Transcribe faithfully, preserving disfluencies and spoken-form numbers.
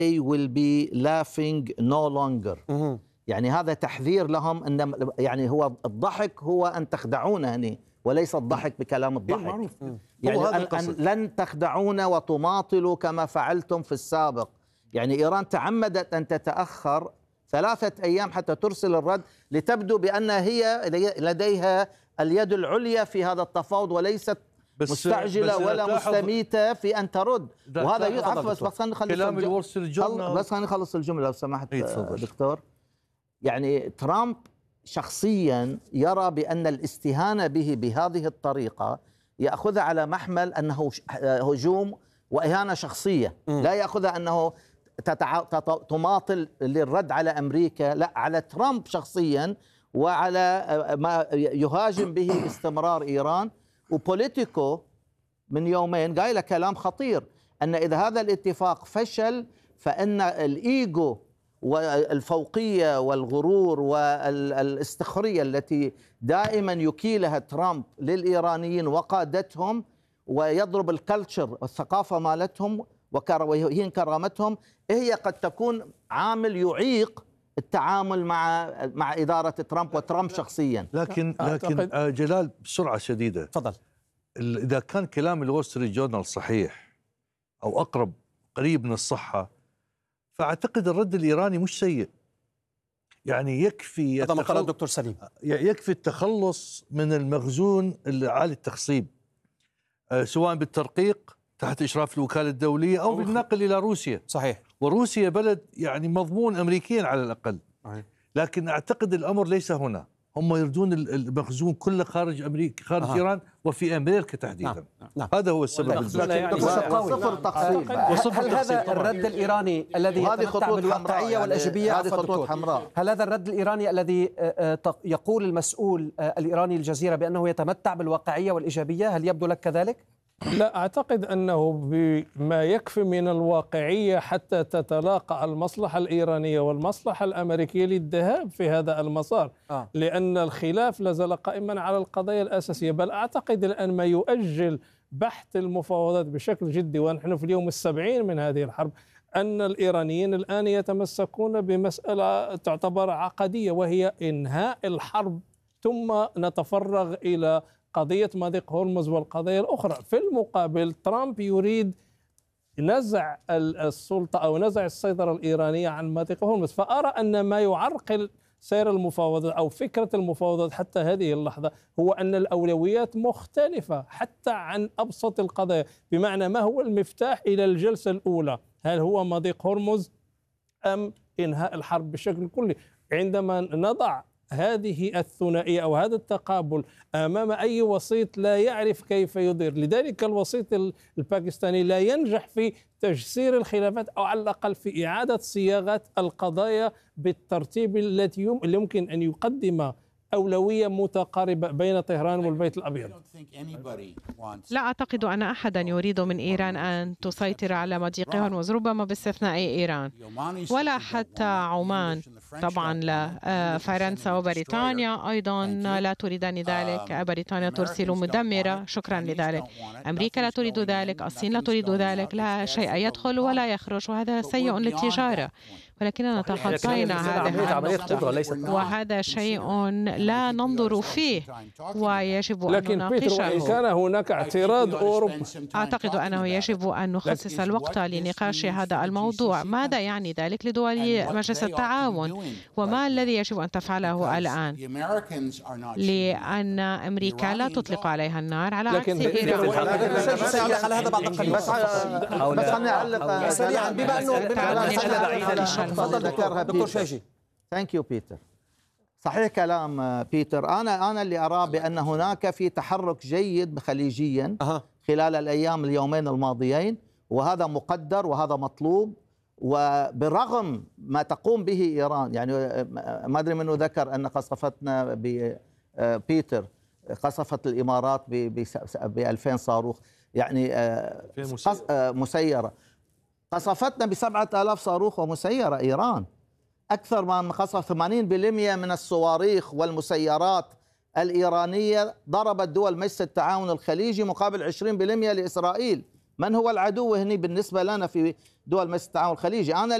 they will be laughing no longer. يعني هذا تحذير لهم ان يعني هو الضحك هو ان تخدعونني وليس الضحك بكلام الضحك. يعني أن, أن لن تخدعونا وتماطلوا كما فعلتم في السابق. يعني إيران تعمدت أن تتأخر ثلاثة أيام حتى ترسل الرد لتبدو بأن هي لديها اليد العليا في هذا التفاوض وليست بس مستعجلة بس ولا مستميتة في أن ترد. وهذا عفوا بس بس خلينا نخلص الجملة بس خلينا نخلص الجملة لو سمحت دكتور. يعني ترامب شخصيا يرى بأن الاستهانة به بهذه الطريقة يأخذها على محمل أنه هجوم وإهانة شخصية، لا يأخذها أنه تماطل للرد على أمريكا، لا، على ترامب شخصيا وعلى ما يهاجم به باستمرار إيران. وبوليتيكو من يومين قايل كلام خطير أن إذا هذا الاتفاق فشل فإن الإيجو والفوقية والغرور والاستخرية التي دائما يكيلها ترامب للإيرانيين وقادتهم ويضرب الكالتشر الثقافة مالتهم ويهين كرامتهم، هي قد تكون عامل يعيق التعامل مع مع إدارة ترامب وترامب شخصيا. لكن لكن جلال بسرعة شديدة، تفضل. إذا كان كلام الول ستريت جورنال صحيح أو أقرب قريب من الصحة، فأعتقد الرد الإيراني مش سيء. يعني يكفي هذا ما قاله الدكتور سليم، يكفي التخلص من المخزون عالي التخصيب سواء بالترقيق تحت إشراف الوكالة الدولية أو بالنقل إلى روسيا. صحيح. وروسيا بلد يعني مضمون أمريكيا على الأقل. لكن أعتقد الأمر ليس هنا، هم يريدون المخزون كله خارج أمريكا، خارج آه. إيران وفي أمريكا تحديدا. نعم. نعم. هذا هو السبب. يعني صفر تقسيم. هل هذا الرد الإيراني الذي يتمتع بالواقعية والإيجابية؟ هذه خطوط حمراء. هل هذا الرد الإيراني الذي يقول المسؤول الإيراني للجزيرة بأنه يتمتع بالواقعية والإيجابية، هل يبدو لك كذلك؟ لا أعتقد أنه بما يكفي من الواقعية حتى تتلاقى المصلحة الإيرانية والمصلحة الأمريكية للذهاب في هذا المسار. آه. لأن الخلاف لازال قائما على القضايا الأساسية. بل أعتقد الآن ما يؤجل بحث المفاوضات بشكل جدي، ونحن في اليوم السبعين من هذه الحرب، أن الإيرانيين الآن يتمسكون بمسألة تعتبر عقدية، وهي إنهاء الحرب ثم نتفرغ إلى قضية مضيق هرمز والقضايا الأخرى. في المقابل ترامب يريد نزع السلطة أو نزع السيطرة الإيرانية عن مضيق هرمز. فأرى أن ما يعرقل سير المفاوضات أو فكرة المفاوضات حتى هذه اللحظة هو أن الأولويات مختلفة حتى عن أبسط القضايا. بمعنى ما هو المفتاح إلى الجلسة الأولى؟ هل هو مضيق هرمز أم إنهاء الحرب بشكل كلي؟ عندما نضع هذه الثنائية أو هذا التقابل أمام أي وسيط لا يعرف كيف يدير، لذلك الوسيط الباكستاني لا ينجح في تجسير الخلافات أو على الأقل في إعادة صياغة القضايا بالترتيب التي يمكن أن يقدم أولوية متقاربة بين طهران والبيت الأبيض. لا أعتقد أن أحدا يريد من إيران أن تسيطر على مضيق هرمز، ربما باستثناء إيران ولا حتى عمان. طبعا لا، فرنسا وبريطانيا أيضا لا تريدان ذلك. بريطانيا ترسل مدمرة، شكرا لذلك. أمريكا لا تريد ذلك، الصين لا تريد ذلك، لا شيء يدخل ولا يخرج، وهذا سيء للتجارة. ولكننا تخطينا هذه النقطة، وهذا شيء لا ننظر فيه ويجب أن لكن نناقشه. إن كان هناك اعتراض أوروبا، أعتقد أنه يجب أن نخصص الوقت لنقاش هذا الموضوع. ماذا يعني ذلك لدول مجلس التعاون؟ وما الذي يجب أن تفعله الآن؟ لأن أمريكا لا تطلق عليها النار على عكس إيران. على هذا بعد قليل. بس خليني أعلق سريعا بما أنه تفضل دكتور شاشي. ثانك يو بيتر. صحيح كلام بيتر. أنا أنا اللي أراه بأن هناك في تحرك جيد خليجيا خلال الأيام اليومين الماضيين، وهذا مقدر وهذا مطلوب. وبرغم ما تقوم به إيران، يعني ما أدري منه ذكر أن قصفتنا بيتر قصفت الإمارات ب ألفين صاروخ، يعني مسيرة. قصفتنا بسبعة آلاف صاروخ ومسيرة إيران. أكثر ما قصف ثمانين بالمئة من الصواريخ والمسيرات الإيرانية ضربت دول مجلس التعاون الخليجي، مقابل عشرين بالمئة لإسرائيل من هو العدو هني بالنسبة لنا في دول مجلس التعاون الخليجي؟ أنا